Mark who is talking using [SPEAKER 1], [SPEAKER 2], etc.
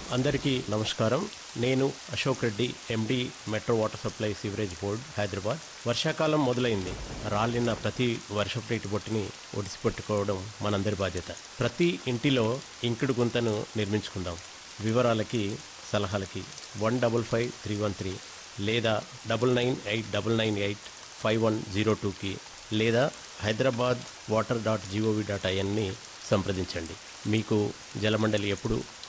[SPEAKER 1] అందరికీ నమస్కారం. నేను అశోక్ రెడ్డి, ఎండి, metro water supply sewerage board, Hyderabad. వర్షాకాలం మొదలైంది. రాలిన ప్రతి వర్షపు నీటి బొట్టుని ఒడిసిపెట్టుకోవడం మనందరి బాధ్యత. ప్రతి ఇంటిలో ఇంకుడు గుంతను నిర్మించుకుందాం. వివరాలకి, సలహాలకి 155313 లేదా 9989985102కి లేదా hyderabadwater.gov.inని సంప్రదించండి. మీకు జలమండలి ఎప్పుడు